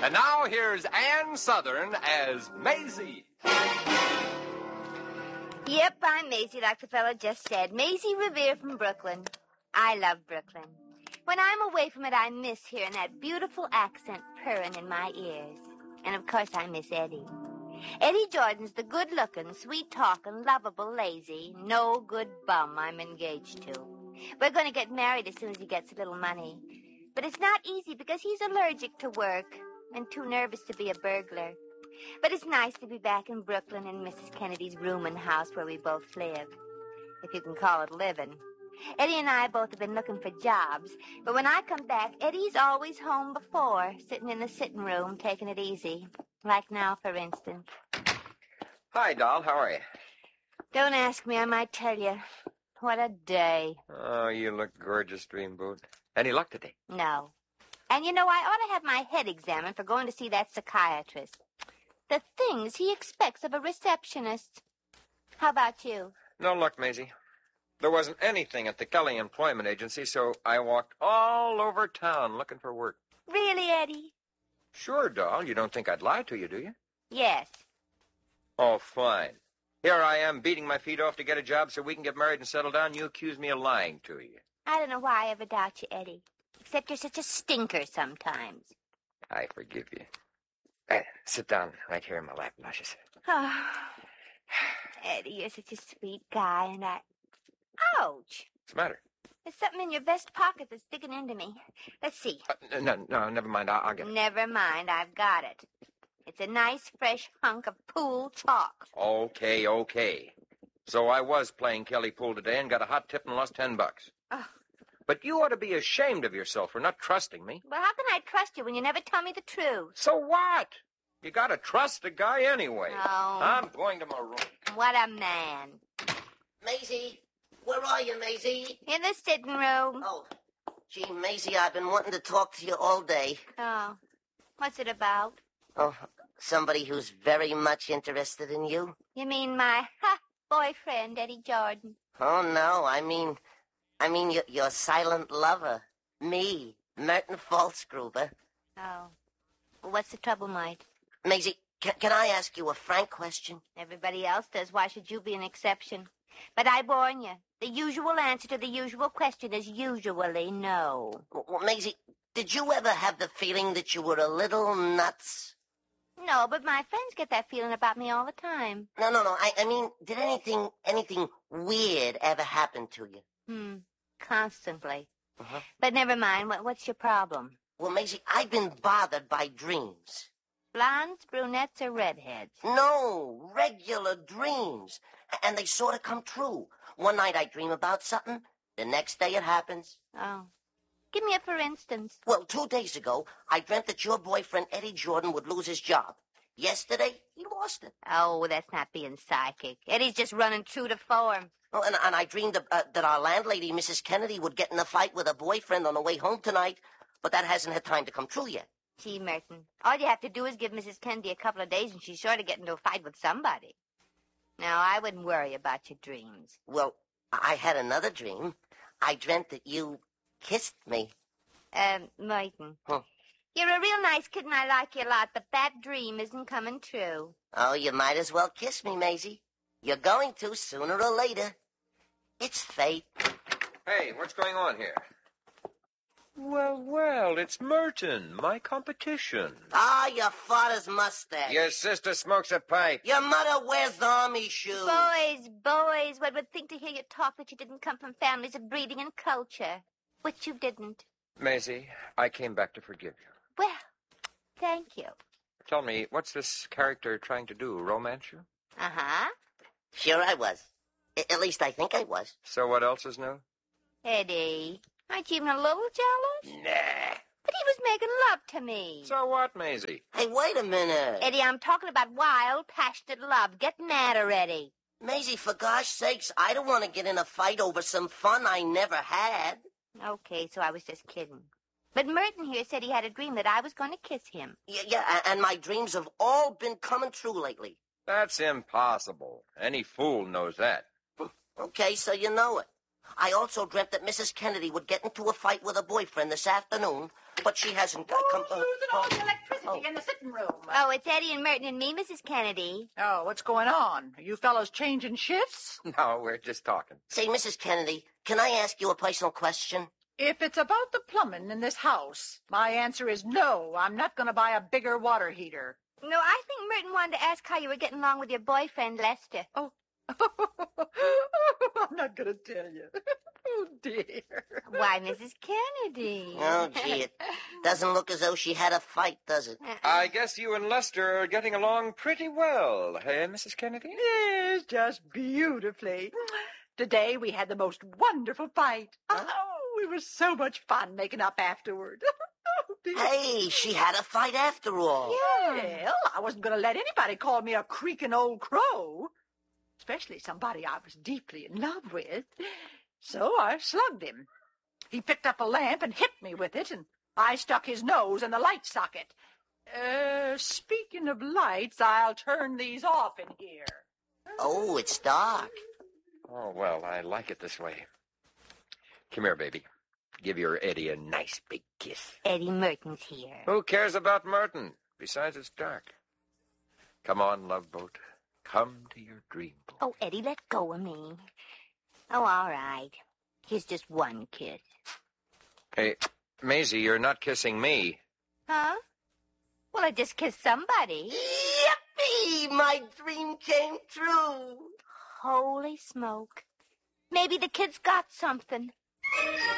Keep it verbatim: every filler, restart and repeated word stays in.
And now here's Ann Southern as Maisie. Yep, I'm Maisie, like the fellow just said. Maisie Revere from Brooklyn. I love Brooklyn. When I'm away from it, I miss hearing that beautiful accent purring in my ears. And, of course, I miss Eddie. Eddie Jordan's the good-looking, sweet-talking, lovable, lazy, no-good bum I'm engaged to. We're going to get married as soon as he gets a little money. But it's not easy because he's allergic to work and too nervous to be a burglar. But it's nice to be back in Brooklyn in Missus Kennedy's room and house where we both live, if you can call it living. Eddie and I both have been looking for jobs, but when I come back, Eddie's always home before, sitting in the sitting room, taking it easy. Like now, for instance. Hi, doll. How are you? Don't ask me. I might tell you. What a day. Oh, you look gorgeous, Dreamboat. Any luck today? No. And you know, I ought to have my head examined for going to see that psychiatrist. The things he expects of a receptionist. How about you? No luck, Maisie. There wasn't anything at the Kelly Employment Agency, so I walked all over town looking for work. Really, Eddie? Sure, doll. You don't think I'd lie to you, do you? Yes. Oh, fine. Here I am beating my feet off to get a job so we can get married and settle down. You accuse me of lying to you. I don't know why I ever doubt you, Eddie. Except you're such a stinker sometimes. I forgive you. Uh, sit down right here in my lap, Luscious. Oh, Eddie, you're such a sweet guy, and I... Ouch! What's the matter? There's something in your vest pocket that's digging into me. Let's see. Uh, no, no, never mind. I'll, I'll get it. Never mind. I've got it. It's a nice, fresh hunk of pool chalk. Okay, okay. So I was playing Kelly pool today and got a hot tip and lost ten bucks. Oh. But you ought to be ashamed of yourself for not trusting me. Well, how can I trust you when you never tell me the truth? So what? You gotta trust a guy anyway. Oh. I'm going to my room. What a man. Maisie, where are you, Maisie? In the sitting room. Oh, gee, Maisie, I've been wanting to talk to you all day. Oh. What's it about? Oh, somebody who's very much interested in you? You mean my, ha, boyfriend, Eddie Jordan? Oh, no, I mean, I mean your, your silent lover. Me, Merton Falsgruber. Oh. Well, what's the trouble, Mike? Maisie, can, can I ask you a frank question? Everybody else does. Why should you be an exception? But I warn you, the usual answer to the usual question is usually no. Well, well, Maisie, did you ever have the feeling that you were a little nuts? No, but my friends get that feeling about me all the time. No, no, no. I, I mean, did anything, anything weird ever happen to you? Hmm. Constantly. Uh-huh. But never mind. What, what's your problem? Well, Maisie, I've been bothered by dreams. Blondes, brunettes, or redheads? No, regular dreams. And they sort of come true. One night I dream about something. The next day it happens. Oh. Give me a for instance. Well, two days ago, I dreamt that your boyfriend, Eddie Jordan, would lose his job. Yesterday, he lost it. Oh, that's not being psychic. Eddie's just running true to form. Oh, and, and I dreamed of, uh, that our landlady, Missus Kennedy, would get in a fight with her boyfriend on the way home tonight, but that hasn't had time to come true yet. Gee, Merton, all you have to do is give Missus Kennedy a couple of days and she's sure to get into a fight with somebody. Now, I wouldn't worry about your dreams. Well, I had another dream. I dreamt that you kissed me. Um, Merton. Huh. You're a real nice kid and I like you a lot, but that dream isn't coming true. Oh, you might as well kiss me, Maisie. You're going to sooner or later. It's fate. Hey, what's going on here? Well, well, it's Merton, my competition. Ah, your father's mustache. Your sister smokes a pipe. Your mother wears the army shoes. Boys, boys, one would think to hear you talk that you didn't come from families of breeding and culture, which you didn't. Maisie, I came back to forgive you. Well, thank you. Tell me, what's this character trying to do, romance you? Uh-huh. Sure I was. I- at least I think I was. So what else is new? Eddie, aren't you even a little jealous? Nah. But he was making love to me. So what, Maisie? Hey, wait a minute. Eddie, I'm talking about wild, passionate love. Get mad already. Maisie, for gosh sakes, I don't want to get in a fight over some fun I never had. Okay, so I was just kidding. But Merton here said he had a dream that I was going to kiss him. Yeah, yeah, and my dreams have all been coming true lately. That's impossible. Any fool knows that. Okay, so you know it. I also dreamt that Missus Kennedy would get into a fight with her boyfriend this afternoon, but she hasn't Who's come. Uh, losing all oh, the electricity oh. in the sitting room? Oh, it's Eddie and Merton and me, Missus Kennedy. Oh, what's going on? Are you fellows changing shifts? No, we're just talking. Say, Missus Kennedy, can I ask you a personal question? If it's about the plumbing in this house, my answer is no. I'm not going to buy a bigger water heater. No, I think Merton wanted to ask how you were getting along with your boyfriend, Lester. Oh, I'm not going to tell you. Oh, dear. Why, Missus Kennedy? Oh, gee, it doesn't look as though she had a fight, does it? I guess you and Lester are getting along pretty well, hey, Missus Kennedy? Yes, just beautifully. Today we had the most wonderful fight. Oh, it was so much fun making up afterward. Oh, dear. Hey, she had a fight after all. Well, I wasn't going to let anybody call me a creaking old crow, especially somebody I was deeply in love with. So I slugged him. He picked up a lamp and hit me with it, and I stuck his nose in the light socket. Uh, speaking of lights, I'll turn these off in here. Oh, it's dark. Oh, well, I like it this way. Come here, baby. Give your Eddie a nice big kiss. Eddie Merton's here. Who cares about Merton? Besides, it's dark. Come on, love boat. Come to your dream boat. Oh, Eddie, let go of me. Oh, all right. Here's just one kiss. Hey, Maisie, you're not kissing me. Huh? Well, I just kissed somebody. Yippee! My dream came true. Holy smoke. Maybe the kid's got something.